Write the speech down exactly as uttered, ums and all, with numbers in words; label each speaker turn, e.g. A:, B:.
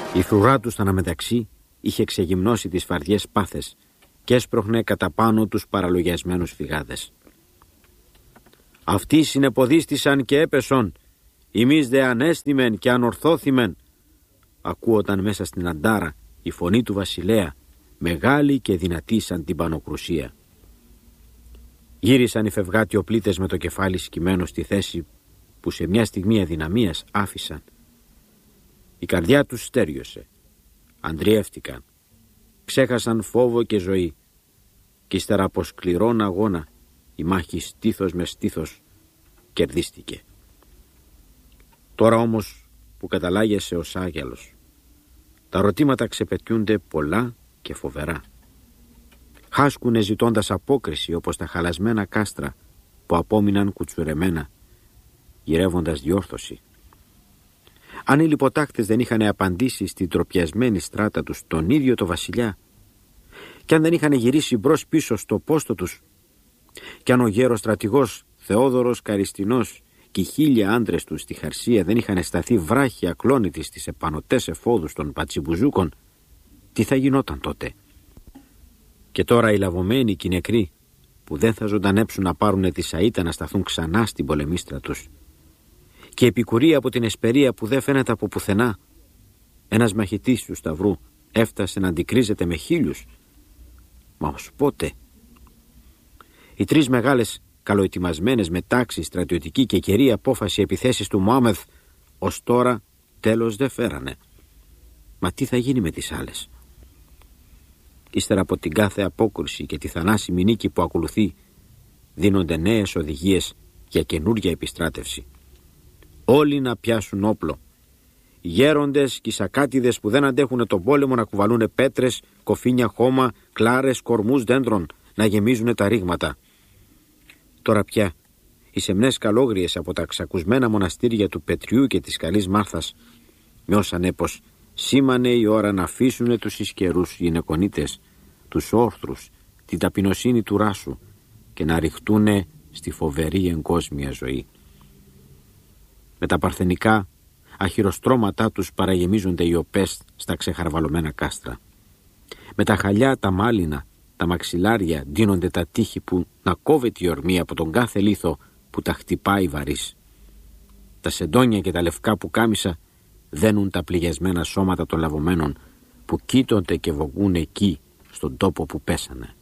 A: Η φρουρά του στα αναμεταξύ είχε ξεγυμνώσει τις φαρδιές πάθες και έσπροχνε κατά πάνω τους παραλογιασμένους φυγάδες. «Αυτοί συνεποδίστησαν και έπεσον, εμείς δε ανέστημεν και ανορθώθημεν», ακούοταν μέσα στην αντάρα η φωνή του βασιλέα, μεγάλη και δυνατή σαν την πανοκρουσία. Γύρισαν οι φευγάτιοπλίτες με το κεφάλι σκυμμένο στη θέση που σε μια στιγμή αδυναμίας άφησαν. Η καρδιά τους στέριωσε, αντριεύτηκαν, ξέχασαν φόβο και ζωή, κι ύστερα από σκληρόν αγώνα η μάχη στήθος με στήθος κερδίστηκε. Τώρα όμως που καταλάγεσαι ως άγιαλος, τα ερωτήματα ξεπετιούνται πολλά και φοβερά. Χάσκουνε ζητώντας απόκριση όπως τα χαλασμένα κάστρα που απόμειναν κουτσουρεμένα, γυρεύοντας διόρθωση. Αν οι λιποτάκτες δεν είχαν απαντήσει στην τροπιασμένη στράτα τους τον ίδιο το βασιλιά, κι αν δεν είχαν γυρίσει μπρος πίσω στο πόστο τους, κι αν ο γέρος στρατηγός Θεόδωρος Καριστινός και οι χίλια άντρες του στη Χαρσία δεν είχαν σταθεί βράχοι ακλόνητοι στις επανωτές εφόδους των πατσιμπουζούκων, τι θα γινόταν τότε? Και τώρα οι λαβωμένοι και οι νεκροί που δεν θα ζωντανέψουν να πάρουν τη σαΐτα να σταθούν ξανά στην πολεμίστρα τους, και η επικουρία από την εσπερία που δεν φαίνεται από πουθενά. Ένας μαχητής του Σταυρού έφτασε να αντικρίζεται με χίλιους. Μα ως πότε? Οι τρεις μεγάλες καλοετοιμασμένες με τάξη, στρατιωτική και καιρή απόφαση επιθέσεις του Μωάμεθ ως τώρα τέλος δεν φέρανε. Μα τι θα γίνει με τις άλλες? Ύστερα από την κάθε απόκρουση και τη θανάσιμη νίκη που ακολουθεί, δίνονται νέες οδηγίες για καινούρια επιστράτευση. Όλοι να πιάσουν όπλο. Οι γέροντες και οι σακάτιδες που δεν αντέχουν τον πόλεμο να κουβαλούνε πέτρες, κοφίνια χώμα, κλάρες, κορμούς δέντρων, να γεμίζουν τα ρήγματα. Τώρα πια οι σεμνές καλόγριες από τα ξακουσμένα μοναστήρια του Πετριού και της Καλής Μάρθας νιώσανε πως σήμανε η ώρα να αφήσουνε τους ισκερούς γυναικονίτες, τους όρθρους, την ταπεινοσύνη του ράσου και να ρηχτούνε στη φοβερή εγκόσμια ζωή. Με τα παρθενικά αχυροστρώματά τους παραγεμίζονται οι οπές στα ξεχαρβαλωμένα κάστρα. Με τα χαλιά, τα μάλινα, τα μαξιλάρια ντύνονται τα τείχη που να κόβεται η ορμή από τον κάθε λίθο που τα χτυπάει βαρύς. Τα σεντόνια και τα λευκά πουκάμισα δένουν τα πληγιασμένα σώματα των λαβωμένων που κοίτονται και βογούν εκεί στον τόπο που πέσανε.